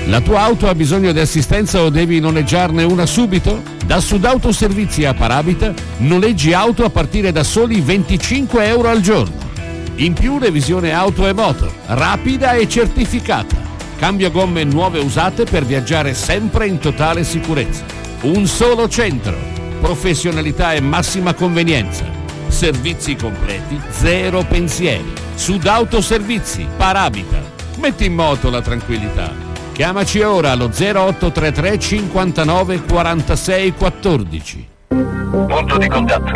La tua auto ha bisogno di assistenza o devi noleggiarne una subito? Da Sudautoservizi a Parabita noleggi auto a partire da soli 25 euro al giorno. In più revisione auto e moto, rapida e certificata. Cambio gomme nuove e usate per viaggiare sempre in totale sicurezza. Un solo centro, professionalità e massima convenienza. Servizi completi, zero pensieri. Sudautoservizi, Parabita. Metti in moto la tranquillità. Chiamaci ora allo 0833 59 46 14. Punto di contatto.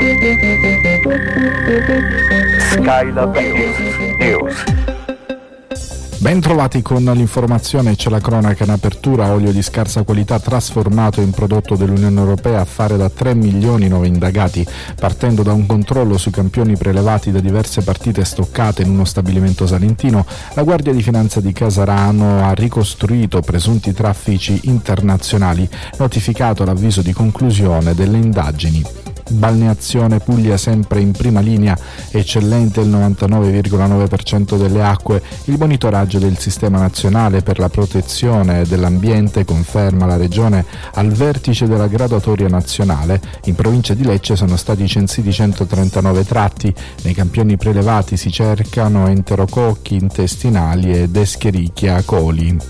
Skylab News. Ben trovati con l'informazione. C'è la cronaca in apertura. Olio di scarsa qualità trasformato in prodotto dell'Unione Europea a fare da 3 milioni nuovi indagati, partendo da un controllo sui campioni prelevati da diverse partite stoccate in uno stabilimento salentino. La Guardia di Finanza di Casarano ha ricostruito presunti traffici internazionali, notificato l'avviso di conclusione delle indagini. Balneazione Puglia sempre in prima linea, eccellente il 99,9% delle acque. Il monitoraggio del Sistema Nazionale per la Protezione dell'Ambiente conferma la Regione al vertice della graduatoria nazionale. In provincia di Lecce sono stati censiti 139 tratti. Nei campioni prelevati si cercano enterococchi intestinali ed Escherichia coli.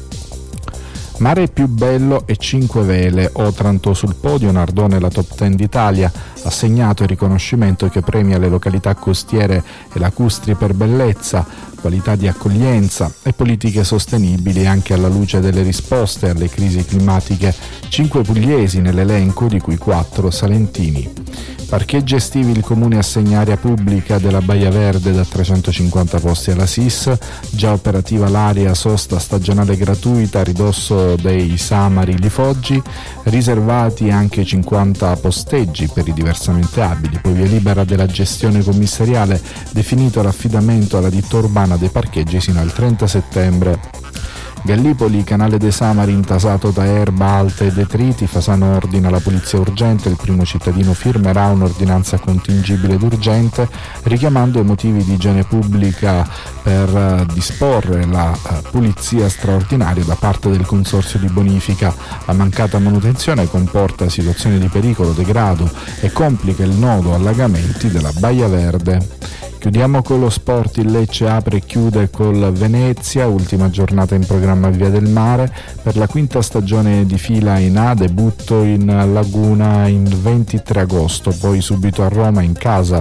Mare più bello e 5 vele. Otranto sul podio, Nardone la top 10 d'Italia. Assegnato il riconoscimento che premia le località costiere e lacustri per bellezza, qualità di accoglienza e politiche sostenibili anche alla luce delle risposte alle crisi climatiche. 5 pugliesi nell'elenco, di cui 4 salentini. Parcheggi estivi, il comune assegna area pubblica della Baia Verde da 350 posti alla SIS, già operativa l'area sosta stagionale gratuita a ridosso dei Samari di Foggi, riservati anche 50 posteggi per i diversamente abili, poi via libera della gestione commissariale, definito l'affidamento alla ditta urbana dei parcheggi sino al 30 settembre. Gallipoli, canale dei Samari intasato da erba alta e detriti. Fasano ordina la pulizia urgente. Il primo cittadino firmerà un'ordinanza contingibile ed urgente, richiamando i motivi di igiene pubblica per disporre la pulizia straordinaria da parte del consorzio di bonifica. La mancata manutenzione comporta situazioni di pericolo, degrado e complica il nodo allagamenti della Baia Verde. Chiudiamo con lo sport. Il Lecce apre e chiude col Venezia, ultima giornata in programma Via del Mare per la quinta stagione di fila in A, debutto in Laguna il 23 agosto, poi subito a Roma in casa.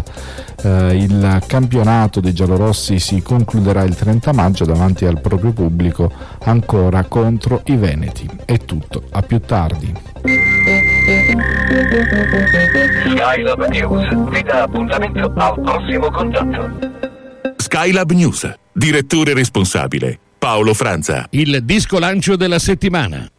Il campionato dei giallorossi si concluderà il 30 maggio davanti al proprio pubblico, ancora contro i veneti. È tutto, a più tardi. Skylab News vi dà appuntamento al prossimo contatto. Skylab News, direttore responsabile Paolo Franza. Il disco lancio della settimana.